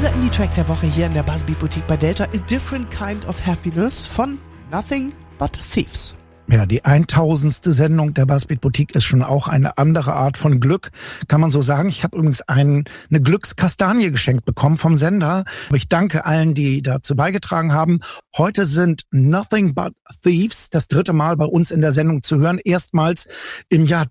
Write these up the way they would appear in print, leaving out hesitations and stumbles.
Unser Indie-Track der Woche hier in der Buzzbeat Boutique bei Delta, A Different Kind of Happiness von Nothing But Thieves. Ja, die 1000. Sendung der Buzzbeat Boutique ist schon auch eine andere Art von Glück, kann man so sagen. Ich habe übrigens eine Glückskastanie geschenkt bekommen vom Sender. Ich danke allen, die dazu beigetragen haben. Heute sind Nothing But Thieves das 3. Mal bei uns in der Sendung zu hören. Erstmals im Jahr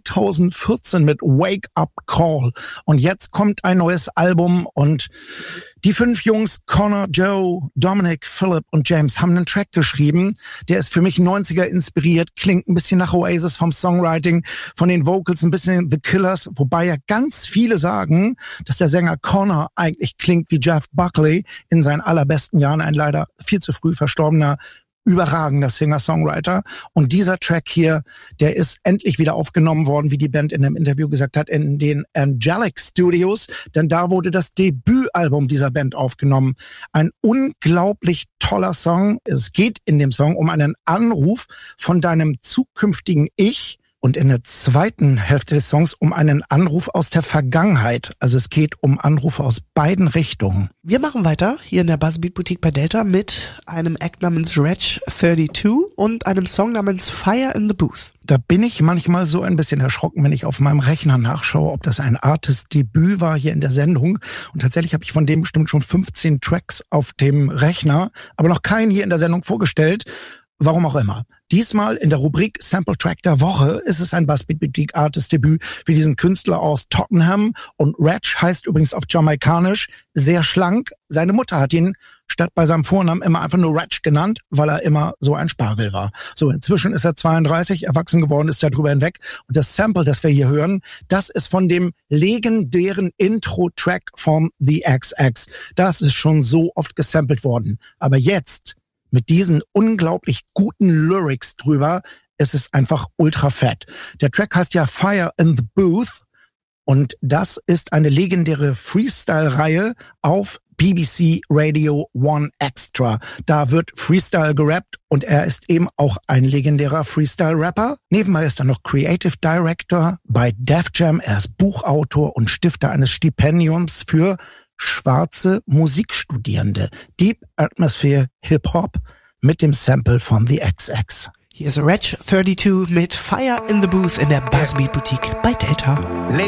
2014 mit Wake Up Call. Und jetzt kommt ein neues Album und die 5 Jungs, Connor, Joe, Dominic, Philip und James, haben einen Track geschrieben. Der ist für mich 90er inspiriert, klingt ein bisschen nach Oasis vom Songwriting, von den Vocals ein bisschen The Killers, wobei ja ganz viele sagen, dass der Sänger Connor eigentlich klingt wie Jeff Buckley in seinen allerbesten Jahren, ein leider viel zu früh verstorbener, überragender Singer-Songwriter. Und dieser Track hier, der ist endlich wieder aufgenommen worden, wie die Band in einem Interview gesagt hat, in den Angelic Studios, denn da wurde das Debütalbum dieser Band aufgenommen. Ein unglaublich toller Song. Es geht in dem Song um einen Anruf von deinem zukünftigen Ich, und in der zweiten Hälfte des Songs um einen Anruf aus der Vergangenheit. Also es geht um Anrufe aus beiden Richtungen. Wir machen weiter hier in der Buzzbeat Boutique bei Delta mit einem Act namens Wretch 32 und einem Song namens Fire in the Booth. Da bin ich manchmal so ein bisschen erschrocken, wenn ich auf meinem Rechner nachschaue, ob das ein Artist-Debüt war hier in der Sendung. Und tatsächlich habe ich von dem bestimmt schon 15 Tracks auf dem Rechner, aber noch keinen hier in der Sendung vorgestellt. Warum auch immer. Diesmal in der Rubrik Sample Track der Woche ist es ein Buzzbeat Boutique Artist Debüt für diesen Künstler aus Tottenham. Und Wretch heißt übrigens auf Jamaikanisch sehr schlank. Seine Mutter hat ihn statt bei seinem Vornamen immer einfach nur Wretch genannt, weil er immer so ein Spargel war. So, inzwischen ist er 32, erwachsen geworden, ist er drüber hinweg. Und das Sample, das wir hier hören, das ist von dem legendären Intro-Track von The XX. Das ist schon so oft gesampelt worden. Aber jetzt mit diesen unglaublich guten Lyrics drüber, ist es einfach ultra fett. Der Track heißt ja Fire in the Booth und das ist eine legendäre Freestyle-Reihe auf BBC Radio 1 Extra. Da wird Freestyle gerappt und er ist eben auch ein legendärer Freestyle-Rapper. Nebenbei ist er noch Creative Director bei Def Jam. Er ist Buchautor und Stifter eines Stipendiums für schwarze Musikstudierende. Deep Atmosphere Hip-Hop mit dem Sample von The XX. Hier ist Wretch 32 mit Fire in the Booth in der Buzzbeat Boutique bei Delta.